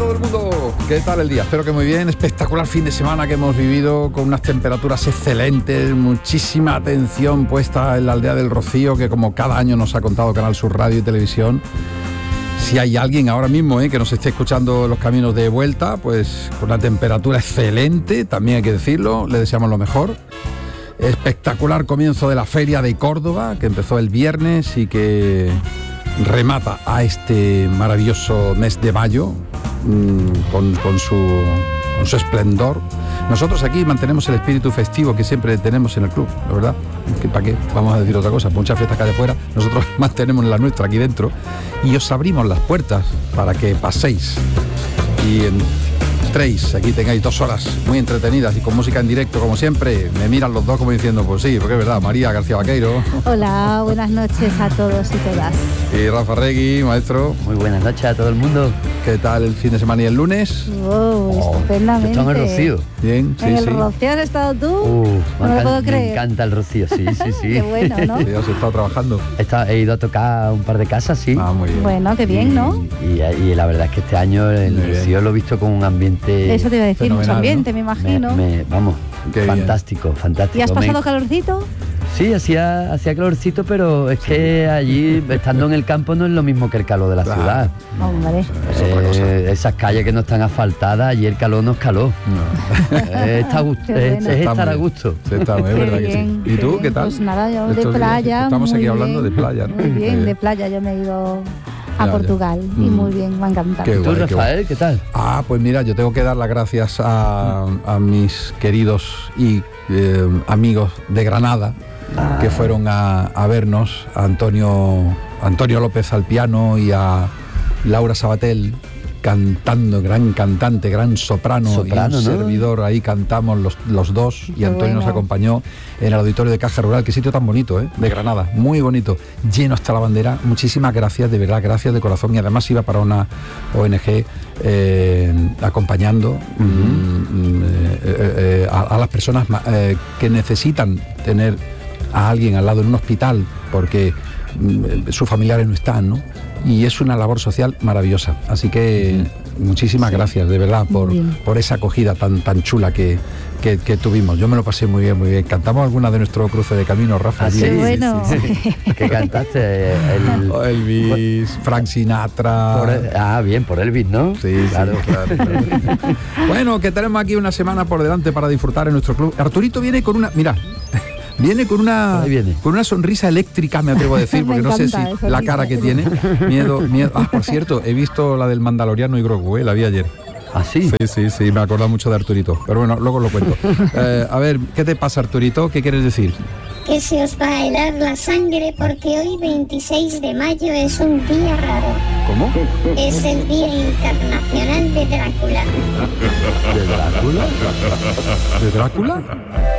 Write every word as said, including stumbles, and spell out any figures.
todo el mundo. ¿Qué tal el día? Espero que muy bien. Espectacular fin de semana que hemos vivido con unas temperaturas excelentes, muchísima atención puesta en la aldea del Rocío, que como cada año nos ha contado Canal Sur Radio y Televisión. Si hay alguien ahora mismo eh, que nos esté escuchando en los caminos de vuelta, pues con una temperatura excelente, también hay que decirlo, le deseamos lo mejor. Espectacular comienzo de la Feria de Córdoba, que empezó el viernes y que remata a este maravilloso mes de mayo mmm, con, con, su, con su esplendor. Nosotros aquí mantenemos el espíritu festivo que siempre tenemos en el club, la verdad. ¿Para qué vamos a decir otra cosa? Muchas fiestas que hay de fuera, nosotros mantenemos la nuestra aquí dentro y os abrimos las puertas para que paséis y entréis, aquí tengáis dos horas muy entretenidas y con música en directo como siempre. Me miran los dos como diciendo, pues sí, porque es verdad. María García Vaqueiro. Hola, buenas noches a todos y todas. Y Rafa Regui, maestro. Muy buenas noches a todo el mundo. ¿Qué tal el fin de semana y el lunes? Oh, oh, estupendamente. Estamos en el Rocío. Bien, sí, ¿En el sí. Rocío has estado tú? Uh, no me lo puedo creer. Me encanta el Rocío, sí, sí, sí. Qué bueno, ¿no? Sí, has estado trabajando. He, estado, he ido a tocar un par de casas, sí. Ah, muy bien. Bueno, qué bien, y, ¿no? Y, y, y la verdad es que este año el Muy Rocío bien. lo he visto con un ambiente... Eso te iba a decir, mucho ambiente, ¿no? me imagino. Me, me, vamos, Qué fantástico, bien. fantástico. ¿Y has pasado me... calorcito? Sí, hacía, hacía calorcito, pero es que allí, estando en el campo, no es lo mismo que el calor de la Claro. ciudad. Hombre. Es otra cosa. Eh, esas calles que no están asfaltadas, allí el calor no es calor. No. Eh, está a gusto, Qué es, bueno. es Está estar muy a bien. gusto. Sí, está, es verdad Qué que sí. bien, ¿Y tú bien. qué tal? Pues nada, yo de Estos días. playa. Estamos muy aquí bien. hablando de playa, ¿no? Muy bien, Eh, de playa. Yo me he ido a Ya, Portugal ya. y Mm. muy bien, me ha encantado. Qué ¿Tú, guay, qué Rafael, qué tal? Ah, pues mira, yo tengo que dar las gracias a, a mis queridos y eh, amigos de Granada Ah. que fueron a, a vernos, a Antonio, Antonio López al piano y a Laura Sabatel cantando, gran cantante, gran soprano, Soprano, y un ¿no? servidor, ahí cantamos los, los dos y Qué Antonio nos bueno. acompañó en el auditorio de Caja Rural. Qué sitio tan bonito, ¿eh? De Granada, muy bonito, lleno hasta la bandera. Muchísimas gracias, de verdad, gracias de corazón, y además iba para una O N G eh, acompañando Uh-huh. mm, eh, eh, a, a las personas eh, que necesitan tener a alguien al lado en un hospital porque mm, sus familiares no están, ¿no? Y es una labor social maravillosa. Así que muchísimas Sí. gracias, de verdad, por, Muy bien. por esa acogida tan tan chula que, que, que tuvimos. Yo me lo pasé muy bien, muy bien. Cantamos alguna de nuestro cruce de camino, Rafa. Ah, Sí, Qué sí, bueno. ¿Qué cantaste? El, Oh, Elvis, Frank Sinatra. por el- ah, bien, por Elvis, ¿no? Sí, claro, claro, claro. Bueno, que tenemos aquí una semana por delante para disfrutar en nuestro club. Arturito viene con una, mira, viene con una Ahí viene. con una sonrisa eléctrica, me atrevo a decir, Me porque no sé si encanta esa la risa. cara que tiene. Miedo, miedo. Ah, por cierto, he visto la del Mandaloriano y Grogu, ¿eh? La vi ayer. ¿Ah, sí? Sí, sí, sí, me acuerdo mucho de Arturito. Pero bueno, luego lo cuento. Eh, a ver, ¿qué te pasa, Arturito? ¿Qué quieres decir? Que se os va a helar la sangre porque hoy veintiséis de mayo es un día raro. ¿Cómo? Es el Día Internacional de Drácula. ¿De Drácula? ¿De Drácula?